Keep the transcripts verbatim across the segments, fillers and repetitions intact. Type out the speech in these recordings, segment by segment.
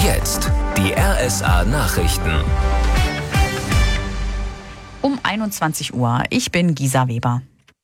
jetzt die R S A-Nachrichten. Um einundzwanzig Uhr. Ich bin Gisa Weber.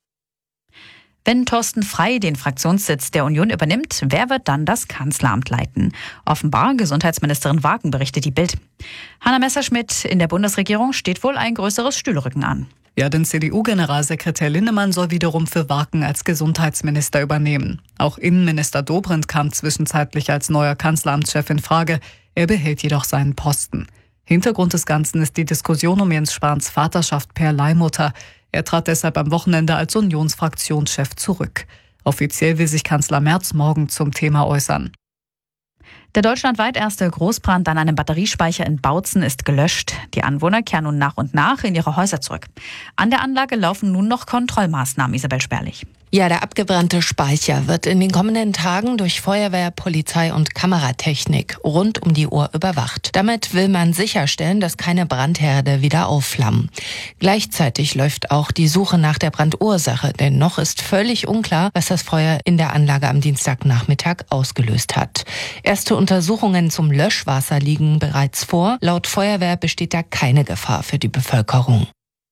Wenn Thorsten Frey den Fraktionssitz der Union übernimmt, wer wird dann das Kanzleramt leiten? Offenbar Gesundheitsministerin Wagen, berichtet die Bild. Hanna Messerschmidt, in der Bundesregierung steht wohl ein größeres Stühlerücken an. Ja, denn C D U-Generalsekretär Linnemann soll wiederum für Wagen als Gesundheitsminister übernehmen. Auch Innenminister Dobrindt kam zwischenzeitlich als neuer Kanzleramtschef in Frage. Er behält jedoch seinen Posten. Hintergrund des Ganzen ist die Diskussion um Jens Spahns Vaterschaft per Leihmutter. Er trat deshalb am Wochenende als Unionsfraktionschef zurück. Offiziell will sich Kanzler Merz morgen zum Thema äußern. Der deutschlandweit erste Großbrand an einem Batteriespeicher in Bautzen ist gelöscht. Die Anwohner kehren nun nach und nach in ihre Häuser zurück. An der Anlage laufen nun noch Kontrollmaßnahmen, Isabel Sperlich. Ja, der abgebrannte Speicher wird in den kommenden Tagen durch Feuerwehr, Polizei und Kameratechnik rund um die Uhr überwacht. Damit will man sicherstellen, dass keine Brandherde wieder aufflammen. Gleichzeitig läuft auch die Suche nach der Brandursache, denn noch ist völlig unklar, was das Feuer in der Anlage am Dienstagnachmittag ausgelöst hat. Erste Untersuchungen zum Löschwasser liegen bereits vor. Laut Feuerwehr besteht da keine Gefahr für die Bevölkerung.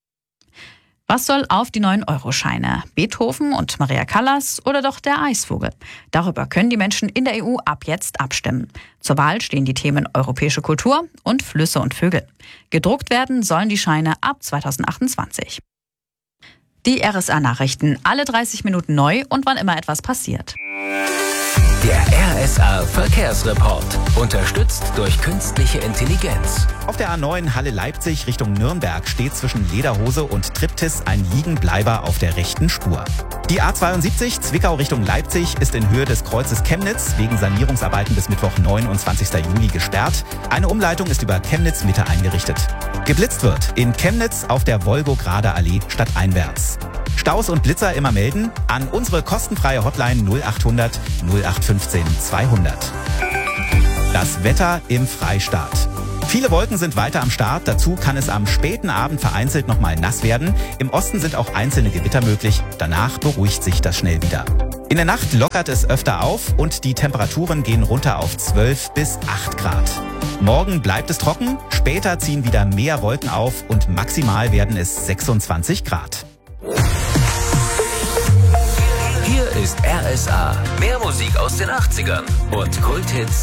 Was soll auf die neuen Euroscheine? Beethoven und Maria Callas oder doch der Eisvogel? Darüber können die Menschen in der E U ab jetzt abstimmen. Zur Wahl stehen die Themen europäische Kultur und Flüsse und Vögel. Gedruckt werden sollen die Scheine ab zweitausendachtundzwanzig. Die R S A-Nachrichten, alle dreißig Minuten neu und wann immer etwas passiert. Der R S A-Verkehrsreport, unterstützt durch künstliche Intelligenz. Auf der A neun Halle-Leipzig Richtung Nürnberg steht zwischen Lederhose und Triptis ein Liegenbleiber auf der rechten Spur. Die A zweiundsiebzig Zwickau Richtung Leipzig ist in Höhe des Kreuzes Chemnitz wegen Sanierungsarbeiten bis Mittwoch, neunundzwanzigsten Juli gesperrt. Eine Umleitung ist über Chemnitz-Mitte eingerichtet. Geblitzt wird in Chemnitz auf der Wolgograder Allee stadteinwärts. Staus und Blitzer immer melden an unsere kostenfreie Hotline null achthundert null acht fünfzehn zweihundert. Das Wetter im Freistaat. Viele Wolken sind weiter am Start. Dazu kann es am späten Abend vereinzelt nochmal nass werden. Im Osten sind auch einzelne Gewitter möglich. Danach beruhigt sich das schnell wieder. In der Nacht lockert es öfter auf und die Temperaturen gehen runter auf zwölf bis acht Grad. Morgen bleibt es trocken, später ziehen wieder mehr Wolken auf und maximal werden es sechsundzwanzig Grad. Hier ist R S A. Mehr Musik aus den achtzigern und Kulthits